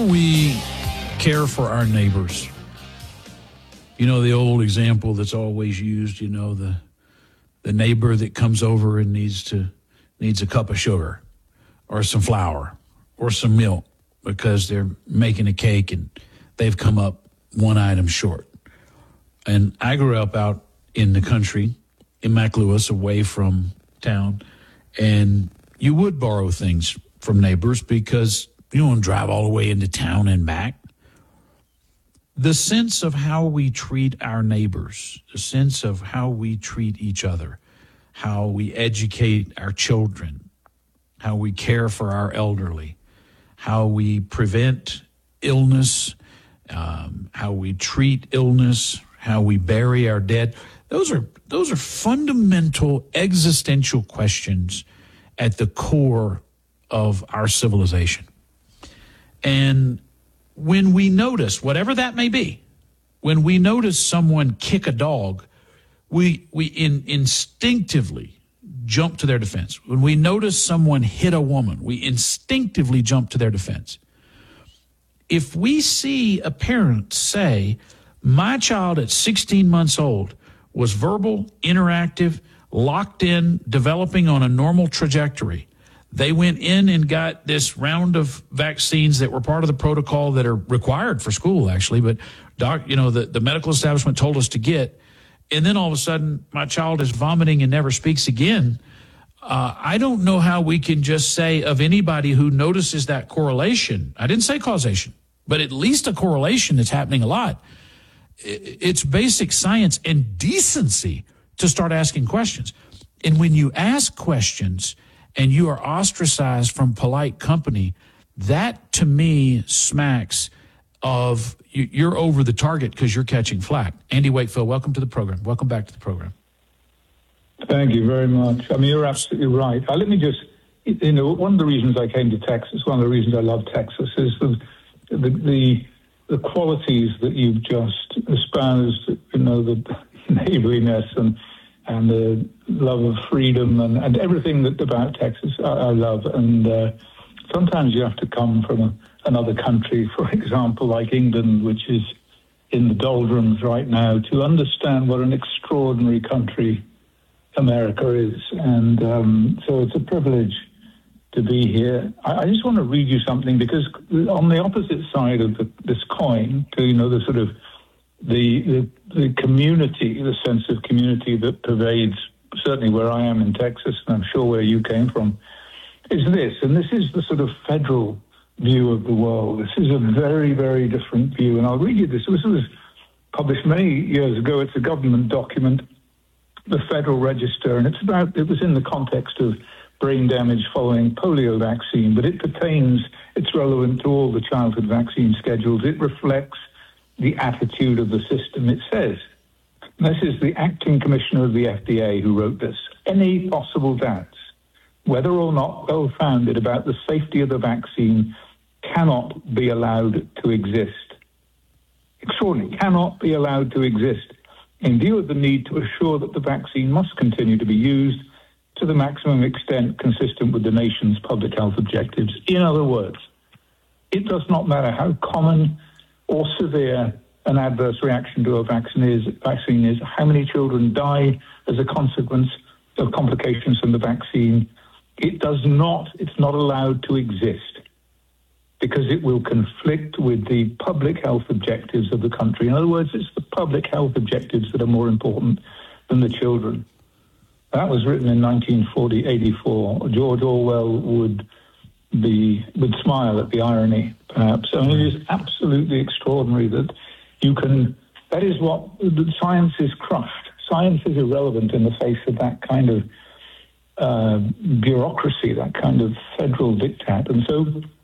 we care for our neighbors? You know, the old example that's always used, you know, the neighbor that comes over and needs a cup of sugar or some flour or some milk because they're making a cake and they've come up one item short. And I grew up out in the country, in McLewis, away from town, and you would borrow things from neighbors because you don't want to drive all the way into town and back. The sense of how we treat our neighbors, the sense of how we treat each other, how we educate our children, how we care for our elderly, how we prevent illness, how we treat illness, how we bury our dead. Those are fundamental existential questions at the core of our civilization. And when we notice, whatever that may be, when we notice someone kick a dog, we instinctively jump to their defense. When we notice someone hit a woman, we instinctively jump to their defense. If we see a parent say, my child at 16 months old was verbal, interactive, locked in, developing on a normal trajectory, they went in and got this round of vaccines that were part of the protocol that are required for school, actually, but the medical establishment told us to get. And then all of a sudden, my child is vomiting and never speaks again. I don't know how we can just say of anybody who notices that correlation. I didn't say causation, but at least a correlation that's happening a lot. It's basic science and decency to start asking questions. And when you ask questions and you are ostracized from polite company, that to me smacks of you're over the target because you're catching flack. Andy Wakefield, welcome to the program. Welcome back to the program. Thank you very much. I mean, you're absolutely right. Let me just, one of the reasons I came to Texas, one of the reasons I love Texas is the qualities that you've just espoused, the neighborliness and the love of freedom and everything about Texas I love. And sometimes you have to come from another country, for example, like England, which is in the doldrums right now, to understand what an extraordinary country America is. And so it's a privilege to be here. I just want to read you something, because on the opposite side of this coin, the sort of the community, the sense of community that pervades certainly where I am in Texas, and I'm sure where you came from, is this. And this is the sort of federal view of the world. This is a very, very different view. And I'll read you this. This was published many years ago. It's a government document, the Federal Register, and it was in the context of brain damage following polio vaccine, but it's relevant to all the childhood vaccine schedules. It reflects the attitude of the system. It says, this is the acting commissioner of the FDA who wrote this, any possible doubts, whether or not well-founded, about the safety of the vaccine cannot be allowed to exist. Extraordinary, cannot be allowed to exist in view of the need to assure that the vaccine must continue to be used to the maximum extent consistent with the nation's public health objectives. In other words, it does not matter how common or severe an adverse reaction to a vaccine is, how many children die as a consequence of complications from the vaccine. It's not allowed to exist because it will conflict with the public health objectives of the country. In other words, it's the public health objectives that are more important than the children. That was written in 1984. George Orwell would smile at the irony, perhaps. I mean, it is absolutely extraordinary that that is what science is crushed. Science is irrelevant in the face of that kind of bureaucracy, that kind of federal diktat. And so